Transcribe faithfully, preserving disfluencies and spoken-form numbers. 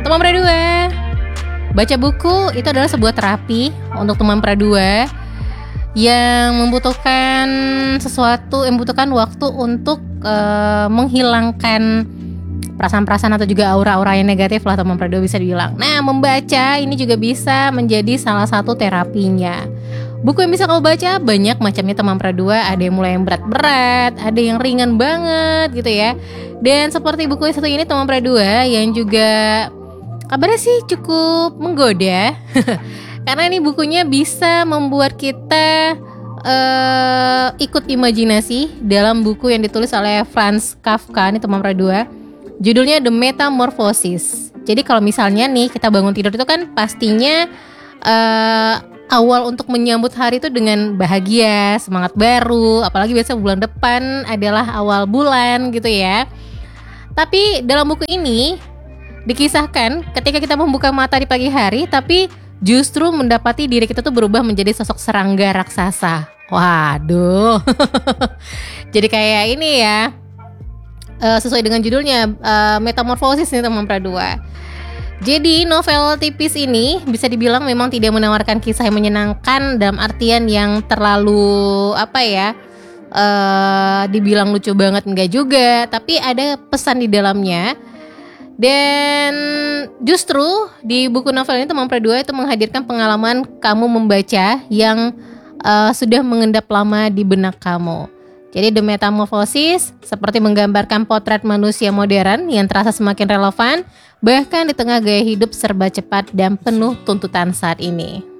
Teman Pradua, baca buku itu adalah sebuah terapi untuk teman Pradua yang membutuhkan sesuatu, yang membutuhkan waktu untuk uh, menghilangkan perasaan-perasaan atau juga aura-aura yang negatif lah teman Pradua bisa dibilang. Nah, membaca ini juga bisa menjadi salah satu terapinya. Buku yang bisa kamu baca banyak macamnya teman Pradua. Ada yang mulai yang berat-berat, ada yang ringan banget gitu ya. Dan seperti buku yang satu ini teman Pradua yang juga kabarnya sih cukup menggoda karena ini bukunya bisa membuat kita uh, ikut imajinasi dalam buku yang ditulis oleh Franz Kafka nih teman Pradua. Judulnya The Metamorphosis. Jadi kalau misalnya nih kita bangun tidur itu kan pastinya uh, awal untuk menyambut hari itu dengan bahagia, semangat baru. Apalagi biasa bulan depan adalah awal bulan gitu ya. Tapi dalam buku ini dikisahkan ketika kita membuka mata di pagi hari, tapi justru mendapati diri kita tuh berubah menjadi sosok serangga raksasa. Waduh. Jadi kayak ini ya, uh, sesuai dengan judulnya, uh, metamorfosis nih teman Pradua. Jadi novel tipis ini bisa dibilang memang tidak menawarkan kisah yang menyenangkan dalam artian yang terlalu apa ya, uh, dibilang lucu banget enggak juga, tapi ada pesan di dalamnya. Dan justru di buku novel ini teman Pradua itu menghadirkan pengalaman kamu membaca yang uh, sudah mengendap lama di benak kamu. Jadi The Metamorphosis seperti menggambarkan potret manusia modern yang terasa semakin relevan bahkan di tengah gaya hidup serba cepat dan penuh tuntutan saat ini.